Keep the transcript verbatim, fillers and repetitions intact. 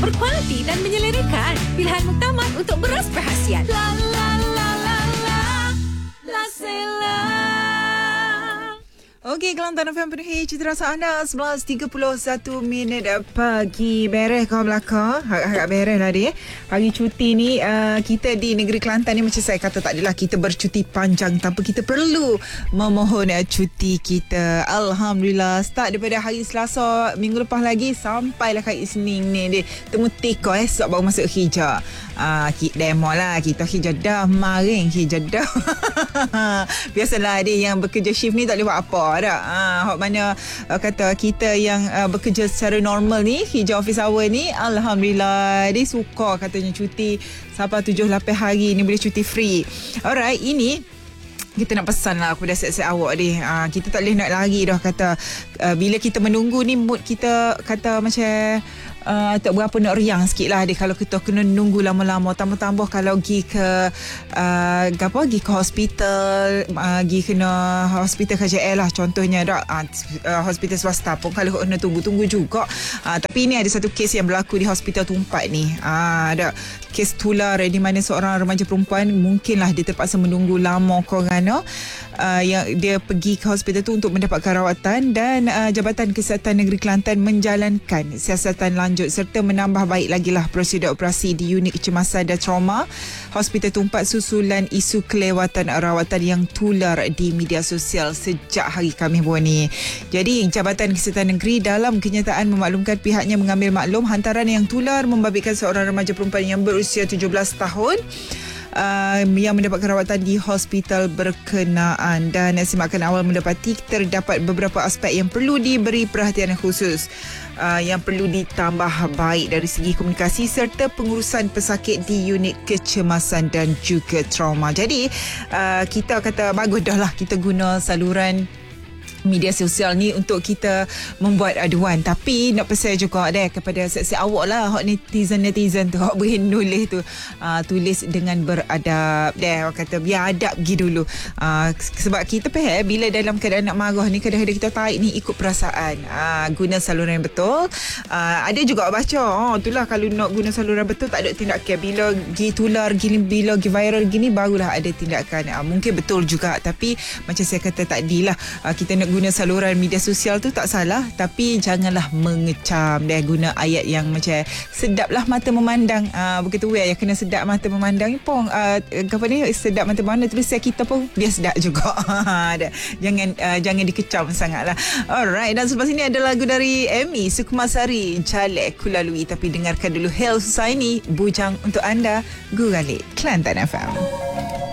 berkualiti dan menyelerakan. Pilihan muktamad untuk beras perhasian. La la la la la, La Sela. Okey, Kelantan F M penuhi cita rasa anda. Sebelas tiga puluh satu minit pagi. Beres kau belakang. Agak-agak beres lah dia. Hari cuti ni, uh, kita di negeri Kelantan ni, macam saya kata tak adalah kita bercuti panjang tanpa kita perlu memohon uh, cuti kita. Alhamdulillah. Start daripada hari Selasa minggu lepas lagi sampailah hari Isnin ni dia. Temu teko esok baru masuk hijau. Uh, demo lah. Kita hijau dah. Maring hijau dah. Biasalah dia yang bekerja shift ni tak boleh buat apa dah. Ha, hok mana uh, kata kita yang uh, bekerja secara normal ni, hijau office hour ni, alhamdulillah dia suka katanya cuti sampai tujuh lapan hari ni boleh cuti free. Alright, ini kita nak pesan lah kepada set-set awak ni. Ha, kita tak boleh nak lari dah kata uh, bila kita menunggu ni mood kita kata macam Uh, tak berapa nak riang sikit lah dia kalau kita kena nunggu lama-lama. Tambah-tambah kalau pergi ke uh, apa, pergi ke hospital, uh, pergi kena hospital K J L lah contohnya dah, uh, uh, hospital swasta pun kalau kena tunggu-tunggu juga. Uh, tapi ini ada satu kes yang berlaku di hospital Tumpat ni. Uh, ada kes tular di mana seorang remaja perempuan mungkinlah dia terpaksa menunggu lama kerana uh, yang dia pergi ke hospital tu untuk mendapatkan rawatan, dan uh, Jabatan Kesihatan Negeri Kelantan menjalankan siasatan lanjut serta menambah baik lagi lah prosedur operasi di unit kecemasan dan trauma Hospital Tumpat susulan isu kelewatan rawatan yang tular di media sosial sejak hari Khamis bulan ni. Jadi Jabatan Kesihatan Negeri dalam kenyataan memaklumkan pihaknya mengambil maklum hantaran yang tular membabitkan seorang remaja perempuan yang berusia tujuh belas tahun Uh, yang mendapatkan rawatan di hospital berkenaan. Dan simakan awal mendapati terdapat beberapa aspek yang perlu diberi perhatian khusus, uh, yang perlu ditambah baik dari segi komunikasi serta pengurusan pesakit di unit kecemasan dan juga trauma. Jadi uh, kita kata bagus dah lah kita guna saluran media sosial ni untuk kita membuat aduan. Tapi nak pesan juga deh kepada set-set awak lah, hot netizen-netizen tu, hot boleh nulis tu, uh, tulis dengan beradab deh. Orang kata biar adab pergi dulu. Uh, sebab kita faham bila dalam keadaan nak marah ni, kadang-kadang kita tarik ni ikut perasaan. Uh, guna saluran yang betul. Uh, ada juga baca, oh itulah kalau nak guna saluran betul tak ada tindakan. Bila pergi tular gini, bila pergi viral gini, barulah ada tindakan. Uh, mungkin betul juga, tapi macam saya kata tadi lah, uh, kita nak guna saluran media sosial tu tak salah, tapi janganlah mengecam dia. Guna ayat yang macam sedaplah mata memandang, uh, begitu ya, kena sedap mata memandang pun, uh, apa ni, sedap mata memandang tulis saya kita pun biar sedap juga. jangan uh, jangan dikecam sangatlah. Alright, dan selepas ini ada lagu dari Amy Sukumasari, Jalek Kulalui. Tapi dengarkan dulu Health Society, bujang untuk anda, Guralik Kelantan F M.